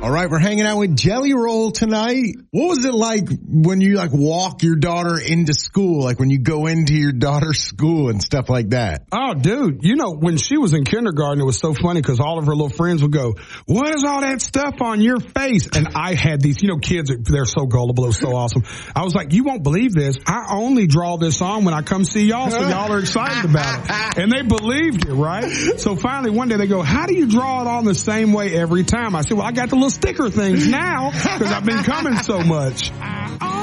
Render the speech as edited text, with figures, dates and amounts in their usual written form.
All right, we're hanging out with Jelly Roll tonight. What was it like when you walk your daughter into school, like when you go into your daughter's school and stuff like that? Oh, dude, when she was in kindergarten, it was so funny because all of her little friends would go, "What is all that stuff on your face?" And I had these, kids, they're so gullible. It was so awesome. I was like, "You won't believe this. I only draw this on when I come see y'all, so y'all are excited about it." And they believed it, right? So finally one day they go, "How do you draw it on the same way every time?" I said, "Well, I got the little sticker things now because I've been coming so much."